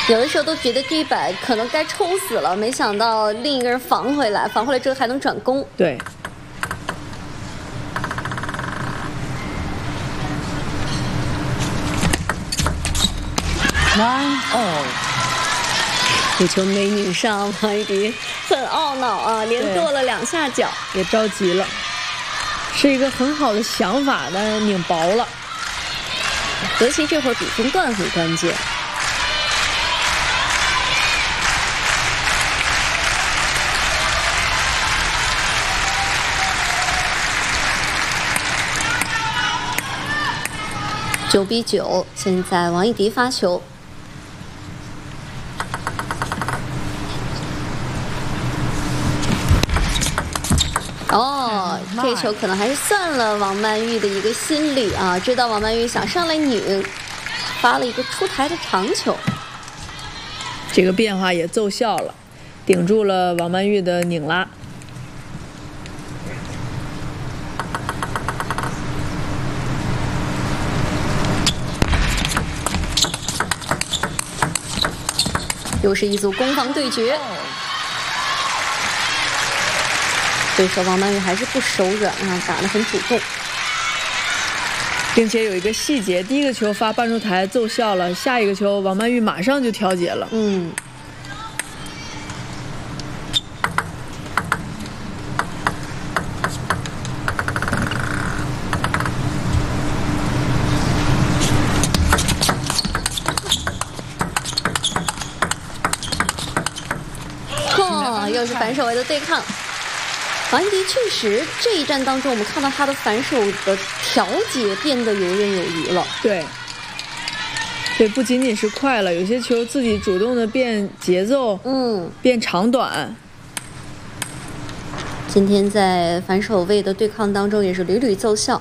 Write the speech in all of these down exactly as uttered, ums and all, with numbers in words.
有的时候都觉得这一板可能该抽死了，没想到另一个人防回来，防回来之后还能转攻。 对。 Nine all。 这球没拧上，王一迪很懊恼啊，连跺了两下脚， 也着急了。是一个很好的想法，但是拧薄了。 尤其这会儿比分段很关键。九比九，现在王一迪发球。哦，这球可能还是算了王曼玉的一个心理啊，知道王曼玉想上来拧，发了一个出台的长球。 这个变化也奏效了，顶住了王曼玉的拧拉。 又是一组攻防对决。对手王曼玉还是不手软啊，打得很主动， 并且有一个细节，第一个球发半出台奏效了，下一个球王曼玉马上就调节了。 嗯。哦，又是反手位的对抗。王一迪确实，这一战当中，我们看到他的反手的调节变得游刃有余了。 对，所以不仅仅是快了，有些球自己主动的变节奏， 嗯， 变长短。 今天在反手位的对抗当中，也是屡屡奏效。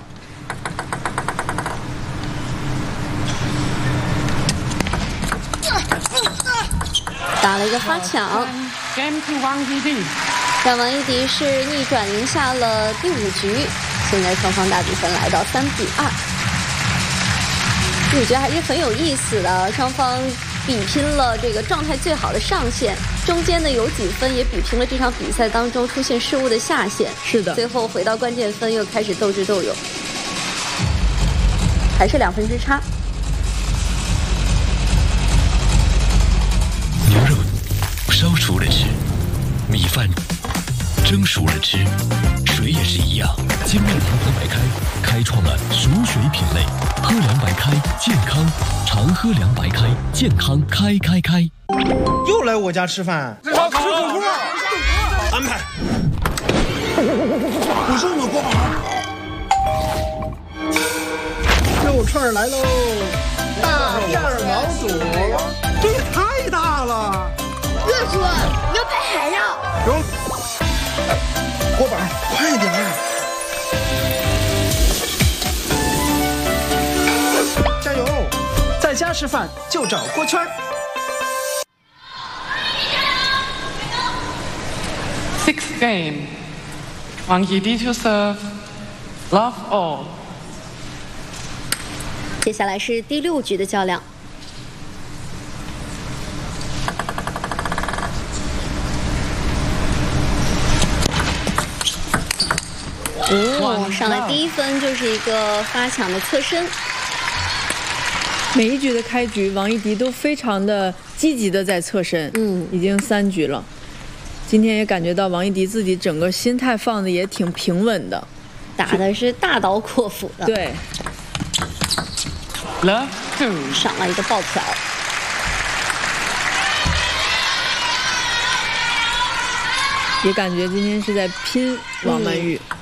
打了一个发抢。让王一迪是逆转赢下了第五局，现在双方大比分来到三比二。我觉得还是很有意思的，双方比拼了这个状态最好的上限，中间呢有几分也比拼了这场比赛当中出现失误的下限。 是的， 最后回到关键分又开始斗智斗勇，还是两分之差。 牛肉烧熟了吃，米饭蒸熟了吃，水也是一样。精酿银河白开开创了熟水品类，喝凉白开健康，常喝凉白开健康开开开。 又来我家吃饭，吃火锅，安排。不是我锅巴，肉串儿来喽，大片毛肚，这也太大了。 热叔，要拍海料。 有，锅巴，快点儿。加油！在家吃饭就找锅圈。 Sixth game, Wang Yidi to serve, love all. 接下来是第六局的较量。哦，上来第一分就是一个发抢的侧身。 每一局的开局，王一迪都非常的积极的在侧身， 嗯， 已经三局了。今天也感觉到王一迪自己整个心态放的也挺平稳的， 打的是大刀阔斧的。 对 Love two 上了一个爆挑。 也感觉今天是在拼王曼玉。嗯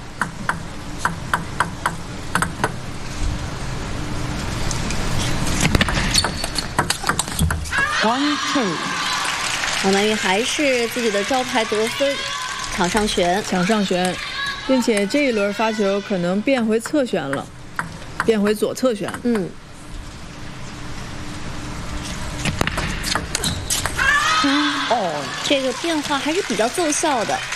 One two， 王曼玉还是自己的招牌得分，抢上旋， 抢上旋，并且这一轮发球可能变回侧旋了，变回左侧旋。 嗯。哦，这个变化还是比较奏效的。